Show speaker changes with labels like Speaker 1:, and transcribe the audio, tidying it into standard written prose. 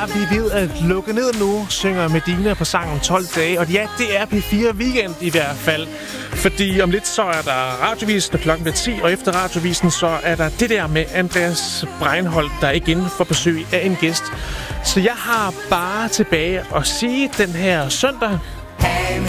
Speaker 1: er vi ved at lukke ned nu, synger Medina på sangen 12 dage. Og ja, det er P4 Weekend i hvert fald. Fordi om lidt så er der radiovisen, og klokken 10, og efter radiovisen så er der det der med Andreas Breinholt, der igen får besøg af en gæst. Så jeg har bare tilbage at sige den her søndag.